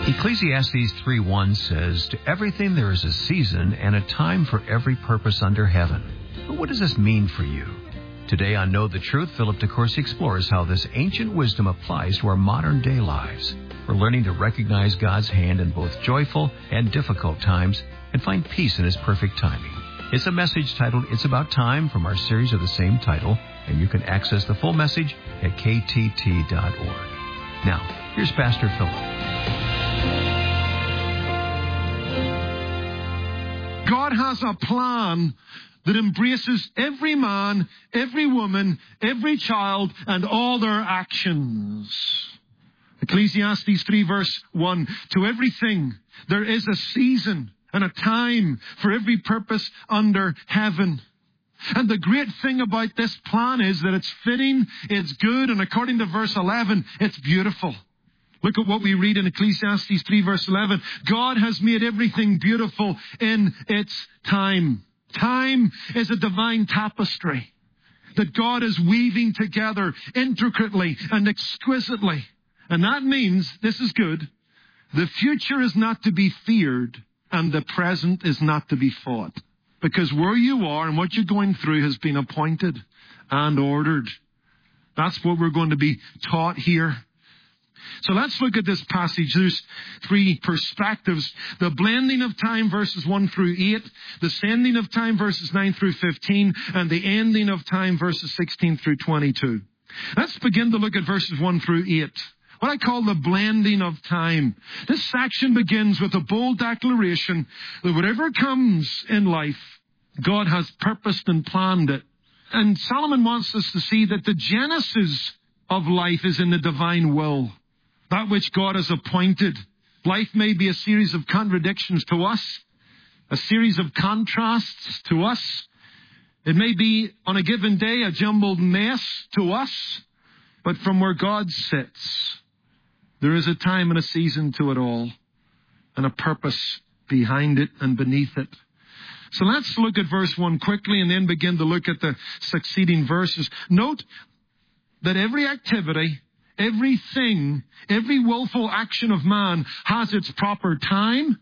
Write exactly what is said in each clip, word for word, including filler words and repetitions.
Ecclesiastes three one says, "To everything there is a season and a time for every purpose under heaven." But what does this mean for you? Today on Know the Truth, Philip DeCourcy explores how this ancient wisdom applies to our modern-day lives. We're learning to recognize God's hand in both joyful and difficult times and find peace in His perfect timing. It's a message titled, "It's About Time," from our series of the same title, and you can access the full message at k t t dot org. Now, here's Pastor Philip. God has a plan that embraces every man, every woman, every child, and all their actions. Ecclesiastes three verse one, "To everything there is a season and a time for every purpose under heaven." And the great thing about this plan is that it's fitting, it's good, and according to verse eleven, it's beautiful. Look at what we read in Ecclesiastes three verse eleven. God has made everything beautiful in its time. Time is a divine tapestry that God is weaving together intricately and exquisitely. And that means, this is good, the future is not to be feared and the present is not to be fought. Because where you are and what you're going through has been appointed and ordered. That's what we're going to be taught here. So let's look at this passage. There's three perspectives. The blending of time, verses one through eight. The sending of time, verses nine through fifteen. And the ending of time, verses sixteen through twenty-two. Let's begin to look at verses one through eight. What I call the blending of time. This section begins with a bold declaration that whatever comes in life, God has purposed and planned it. And Solomon wants us to see that the genesis of life is in the divine will. That which God has appointed. Life may be a series of contradictions to us, a series of contrasts to us. It may be, on a given day, a jumbled mess to us. But from where God sits, there is a time and a season to it all, and a purpose behind it and beneath it. So let's look at verse one quickly and then begin to look at the succeeding verses. Note that every activity, everything, every willful action of man has its proper time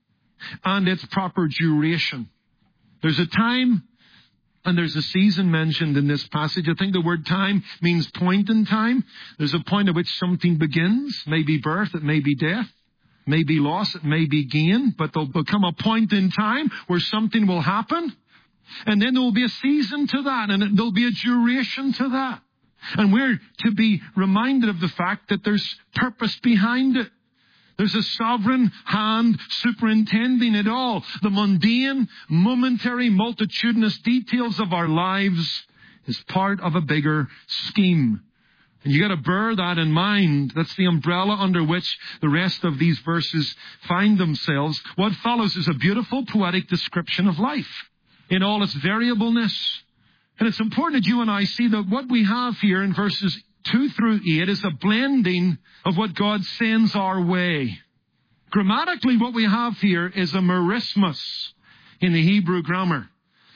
and its proper duration. There's a time and there's a season mentioned in this passage. I think the word time means point in time. There's a point at which something begins. Maybe birth, it may be death. May be loss, it may be gain. But there'll become a point in time where something will happen. And then there will be a season to that. And there'll be a duration to that. And we're to be reminded of the fact that there's purpose behind it. There's a sovereign hand superintending it all. The mundane, momentary, multitudinous details of our lives is part of a bigger scheme. And you got to bear that in mind. That's the umbrella under which the rest of these verses find themselves. What follows is a beautiful poetic description of life in all its variableness. And it's important that you and I see that what we have here in verses two through eight is a blending of what God sends our way. Grammatically, what we have here is a merismus in the Hebrew grammar.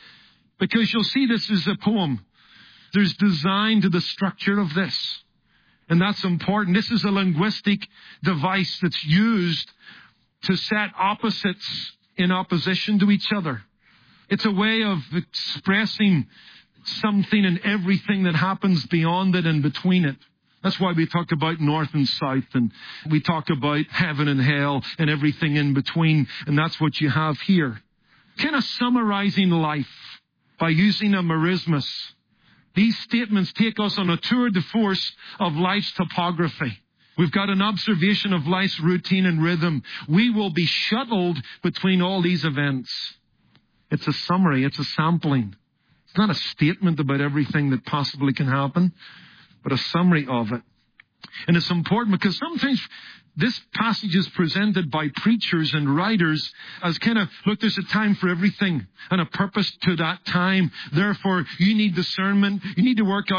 Because you'll see this is a poem. There's design to the structure of this. And that's important. This is a linguistic device that's used to set opposites in opposition to each other. It's a way of expressing something and everything that happens beyond it and between it. That's why we talk about north and south, and we talk about heaven and hell and everything in between. And that's what you have here. Kind of summarizing life by using a merismus. These statements take us on a tour de force of life's topography. We've got an observation of life's routine and rhythm. We will be shuttled between all these events. It's a summary. It's a sampling. It's not a statement about everything that possibly can happen, but a summary of it. And it's important because sometimes this passage is presented by preachers and writers as kind of, look, there's a time for everything and a purpose to that time. Therefore, you need discernment. You need to work out